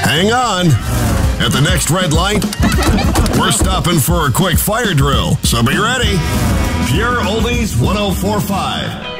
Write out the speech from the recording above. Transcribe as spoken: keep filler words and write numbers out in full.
Hang on. At the next red light, we're stopping for a quick fire drill, so be ready. Pure Oldies one oh four point five.